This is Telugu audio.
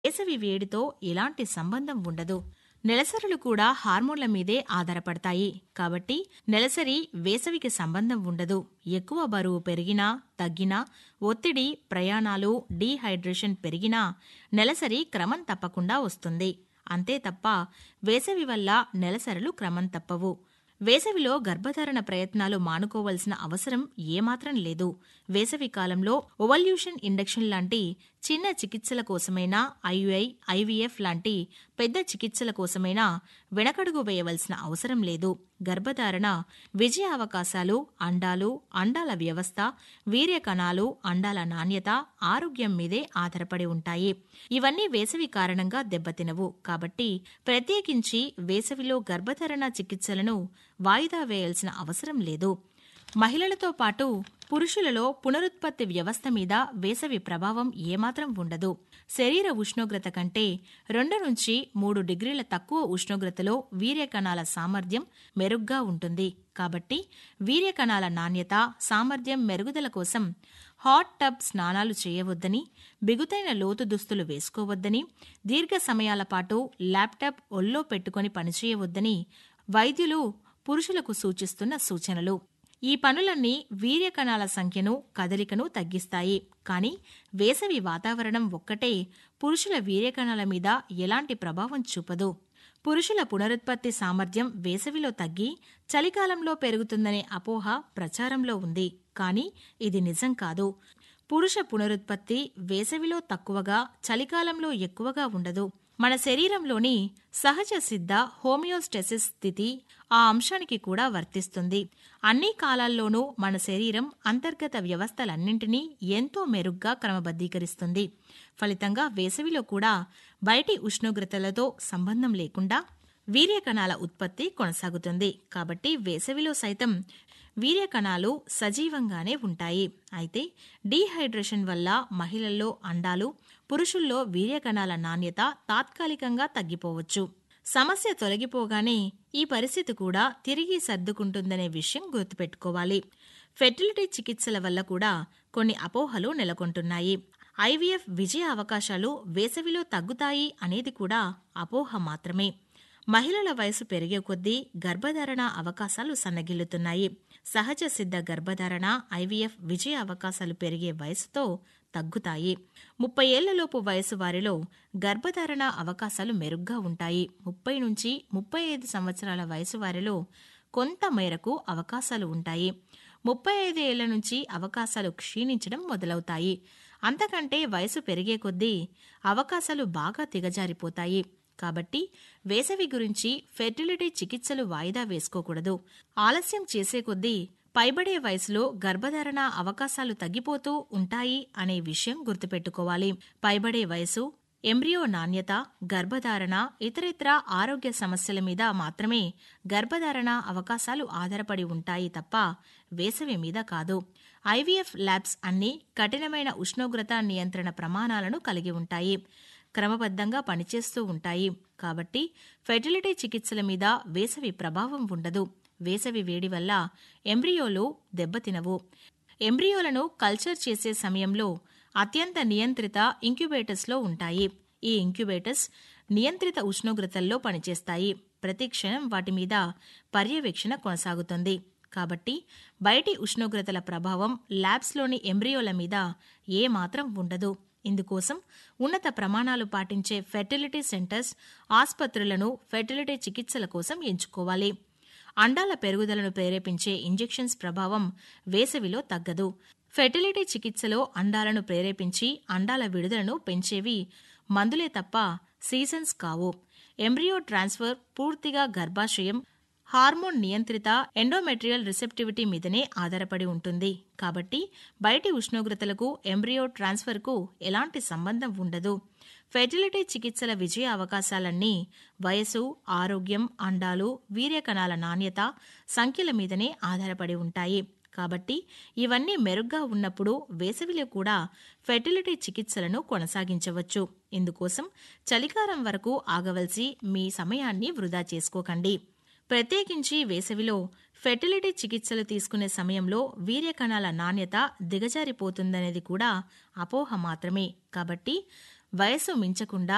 వేసవి వేడితో ఎలాంటి సంబంధం ఉండదు. నెలసరులు కూడా హార్మోన్ల మీదే ఆధారపడతాయి. కాబట్టి నెలసరి వేసవికి సంబంధం ఉండదు. ఎక్కువ బరువు పెరిగినా, తగ్గినా, ఒత్తిడి, ప్రయాణాలు, డీహైడ్రేషన్ పెరిగినా నెలసరి క్రమం తప్పకుండా వస్తుంది. అంతే తప్ప వేసవి వల్ల నెలసరులు క్రమం తప్పవు. వేసవిలో గర్భధారణ ప్రయత్నాలు మానుకోవలసిన అవసరం ఏమాత్రం లేదు. వేసవి కాలంలో ఓవల్యూషన్ ఇండక్షన్ లాంటి చిన్న చికిత్సల కోసమైనా, ఐయుఐ, ఐవీఎఫ్ లాంటి పెద్ద చికిత్సల కోసమైనా వెనకడుగు వేయవలసిన అవసరం లేదు. గర్భధారణ విజయ అవకాశాలు, అండాలు, అండాల వ్యవస్థ, వీర్య కణాలు, అండాల నాణ్యత, ఆరోగ్యం మీదే ఆధారపడి ఉంటాయి. ఇవన్నీ వేసవి కారణంగా దెబ్బతినవు. కాబట్టి ప్రత్యేకించి వేసవిలో గర్భధారణ చికిత్సలను వాయిదా వేయాల్సిన అవసరం లేదు. మహిళలతో పాటు పురుషులలో పునరుత్పత్తి వ్యవస్థ మీద వేసవి ప్రభావం ఏమాత్రం ఉండదు. శరీర ఉష్ణోగ్రత కంటే 2 నుంచి 3 డిగ్రీల తక్కువ ఉష్ణోగ్రతలో వీర్య కణాల సామర్థ్యం మెరుగ్గా ఉంటుంది. కాబట్టి వీర్య కణాల నాణ్యత, సామర్థ్యం మెరుగుదల కోసం హాట్ టబ్ స్నానాలు చేయవద్దని, బిగుతైన లోతు దుస్తులు వేసుకోవద్దని, దీర్ఘ సమయాల పాటు ల్యాప్టాప్ ఒళ్ళో పెట్టుకుని పనిచేయవద్దని వైద్యులు పురుషులకు సూచిస్తున్న సూచనలు. ఈ పనులన్నీ వీర్య కణాల సంఖ్యను, కదలికను తగ్గిస్తాయి. కానీ వేసవి వాతావరణం ఒక్కటే పురుషుల వీర్య కణాల మీద ఎలాంటి ప్రభావం చూపదు. పురుషుల పునరుత్పత్తి సామర్థ్యం వేసవిలో తగ్గి చలికాలంలో పెరుగుతుందనే అపోహ ప్రచారంలో ఉంది. కానీ ఇది నిజం కాదు. పురుష పునరుత్పత్తి వేసవిలో తక్కువగా, చలికాలంలో ఎక్కువగా ఉండదు. మన శరీరంలోని సహజ సిద్ధ హోమియోస్టెసిస్ స్థితి ఆ అంశానికి కూడా వర్తిస్తుంది. అన్ని కాలాల్లోనూ మన శరీరం అంతర్గత వ్యవస్థలన్నింటినీ ఎంతో మెరుగ్గా క్రమబద్ధీకరిస్తుంది. ఫలితంగా వేసవిలో కూడా బయటి ఉష్ణోగ్రతలతో సంబంధం లేకుండా వీర్య కణాల ఉత్పత్తి కొనసాగుతుంది. కాబట్టి వేసవిలో సైతం వీర్య కణాలు సజీవంగానే ఉంటాయి. అయితే డీహైడ్రేషన్ వల్ల మహిళల్లో అండాలు, పురుషుల్లో వీర్య కణాల నాణ్యత తాత్కాలికంగా తగ్గిపోవచ్చు. సమస్య తొలగిపోగానే ఈ పరిస్థితి కూడా తిరిగి సర్దుకుంటుందనే విషయం గుర్తుపెట్టుకోవాలి. ఫెర్టిలిటీ చికిత్సల వల్ల కూడా కొన్ని అపోహలు నెలకొంటున్నాయి. ఐవీఎఫ్ విజయ అవకాశాలు వేసవిలో తగ్గుతాయి అనేది కూడా అపోహ మాత్రమే. మహిళల వయసు పెరిగే కొద్దీ గర్భధారణ అవకాశాలు సన్నగిల్లుతున్నాయి. సహజ సిద్ధ గర్భధారణ, ఐవీఎఫ్ విజయ అవకాశాలు పెరిగే వయసుతో తగ్గుతాయి. 30 ఏళ్లలోపు వయసు వారిలో గర్భధారణ అవకాశాలు మెరుగ్గా ఉంటాయి. 30 నుంచి 35 సంవత్సరాల వయసు వారిలో కొంత మేరకు అవకాశాలు ఉంటాయి. 35 ఏళ్ల నుంచి అవకాశాలు క్షీణించడం మొదలవుతాయి. అంతకంటే వయసు పెరిగే కొద్దీ అవకాశాలు బాగా దిగజారిపోతాయి. కాబట్టి వేసవి గురించి ఫెర్టిలిటీ చికిత్సలు వాయిదా వేసుకోకూడదు. ఆలస్యం చేసే కొద్దీ పైబడే వయసులో గర్భధారణ అవకాశాలు తగ్గిపోతూ ఉంటాయి అనే విషయం గుర్తుపెట్టుకోవాలి. పైబడే వయసు, ఎంబ్రియో నాణ్యత, గర్భధారణ, ఇతరితర ఆరోగ్య సమస్యల మీద మాత్రమే గర్భధారణ అవకాశాలు ఆధారపడి ఉంటాయి తప్ప వేసవి మీద కాదు. ఐవీఎఫ్ ల్యాబ్స్ అన్నీ కఠినమైన ఉష్ణోగ్రత నియంత్రణ ప్రమాణాలను కలిగి ఉంటాయి. క్రమబద్ధంగా పనిచేస్తూ ఉంటాయి. కాబట్టి ఫెర్టిలిటీ చికిత్సల మీద వేసవి ప్రభావం ఉండదు. వేసవి వేడి వల్ల ఎంబ్రియోలు దెబ్బతినవు. ఎంబ్రియోలను కల్చర్ చేసే సమయంలో అత్యంత నియంత్రిత ఇంక్యుబేటర్స్లో ఉంటాయి. ఈ ఇంక్యుబేటర్స్ నియంత్రిత ఉష్ణోగ్రతల్లో పనిచేస్తాయి. ప్రతి క్షణం వాటి మీద పర్యవేక్షణ కొనసాగుతుంది. కాబట్టి బయటి ఉష్ణోగ్రతల ప్రభావం ల్యాబ్స్లోని ఎంబ్రియోల మీద ఏమాత్రం ఉండదు. ఇందుకోసం ఉన్నత ప్రమాణాలు పాటించే ఫెర్టిలిటీ సెంటర్స్, ఆస్పత్రులను ఫెర్టిలిటీ చికిత్సల కోసం ఎంచుకోవాలి. అండాల పెరుగుదలను ప్రేరేపించే ఇంజెక్షన్స్ ప్రభావం వేసవిలో తగ్గదు. ఫెర్టిలిటీ చికిత్సలో అండాలను ప్రేరేపించి అండాల విడుదలను పెంచేవి మందులే తప్ప సీజన్స్ కావు. ఎంబ్రియో ట్రాన్స్ఫర్ పూర్తిగా గర్భాశయం, హార్మోన్ నియంత్రిత ఎండోమెట్రియల్ రిసెప్టివిటీ మీదనే ఆధారపడి ఉంటుంది. కాబట్టి బయటి ఉష్ణోగ్రతలకు ఎంబ్రియో ట్రాన్స్ఫర్కు ఎలాంటి సంబంధం ఉండదు. ఫెర్టిలిటీ చికిత్సల విజయ అవకాశాలన్నీ వయసు, ఆరోగ్యం, అండాలు, వీర్య కణాల నాణ్యత, సంఖ్యల మీదనే ఆధారపడి ఉంటాయి. కాబట్టి ఇవన్నీ మెరుగ్గా ఉన్నప్పుడు వేసవిలో కూడా ఫెర్టిలిటీ చికిత్సలను కొనసాగించవచ్చు. ఇందుకోసం చలికాలం వరకు ఆగవలసి మీ సమయాన్ని వృధా చేసుకోకండి. ప్రత్యేకించి వేసవిలో ఫెర్టిలిటీ చికిత్సలు తీసుకునే సమయంలో వీర్య కణాల నాణ్యత దిగజారిపోతుందనేది కూడా అపోహ మాత్రమే. కాబట్టి వయసు మించకుండా